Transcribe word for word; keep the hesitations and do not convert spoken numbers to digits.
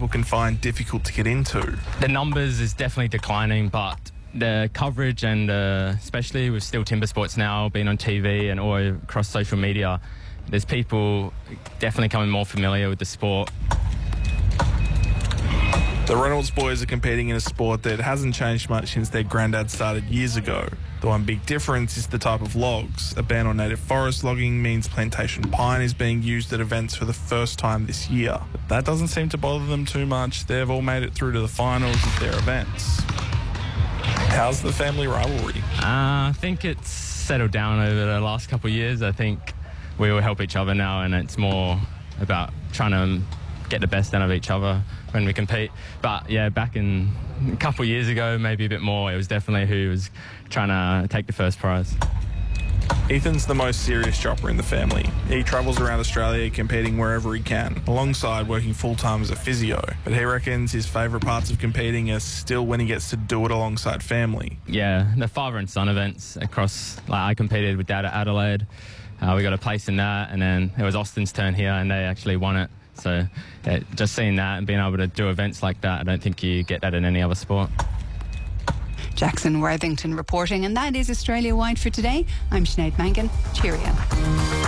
people can find difficult to get into. The numbers is definitely declining, but the coverage and uh, especially with Steel Timber Sports now being on T V and all across social media, there's people definitely becoming more familiar with the sport. The Reynolds boys are competing in a sport that hasn't changed much since their granddad started years ago. The one big difference is the type of logs. A ban on native forest logging means plantation pine is being used at events for the first time this year. But that doesn't seem to bother them too much. They've all made it through to the finals of their events. How's the family rivalry? Uh, I think it's settled down over the last couple of years. I think we all help each other now, and it's more about trying to get the best out of each other when we compete. But yeah, back in a couple of years ago, maybe a bit more, it was definitely who was trying to take the first prize. Ethan's the most serious dropper in the family. He travels around Australia competing wherever he can, alongside working full-time as a physio. But he reckons his favourite parts of competing are still when he gets to do it alongside family. Yeah, the father and son events across, like I competed with Dad at Adelaide. Uh, we got a place in that, and then it was Austin's turn here and they actually won it. So yeah, just seeing that and being able to do events like that, I don't think you get that in any other sport. Jackson Worthington reporting, and that is Australia-wide for today. I'm Sinead Mangan. Cheerio.